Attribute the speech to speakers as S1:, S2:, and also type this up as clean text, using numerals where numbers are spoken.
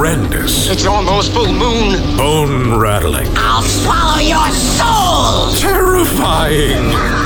S1: Horrendous.
S2: It's almost full moon.
S1: Bone-rattling.
S3: I'll swallow your soul!
S1: Terrifying.